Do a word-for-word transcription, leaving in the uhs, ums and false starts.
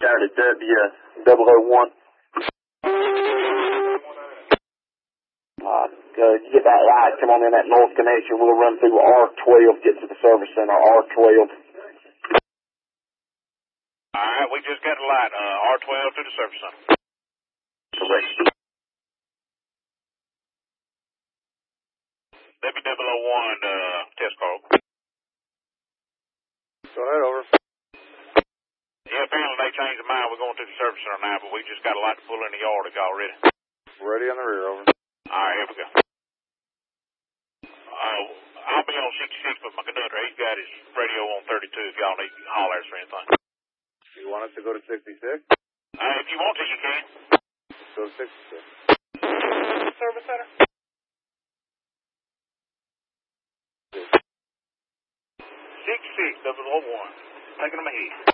Down to W double oh one. Uh, uh, you get that light, come on in that north connection. We'll run through R twelve, get to the service center, R twelve. All right, we just got a light, uh, R twelve to the service center. Correct. W double oh one, uh, test call. Go ahead, over. Yeah, apparently they changed their mind. We're going to the service center now, but we just got a light to pull in the yard already. Ready on the rear, over. All right, here we go. Uh, I'll be on sixty-six with my conductor. He's got his radio on thirty-two if y'all need to holler at us or anything. You want us to go to sixty-six? Uh, if you want to, you can. Go to sixty-six. Service center? six six double oh one. Taking them ahead.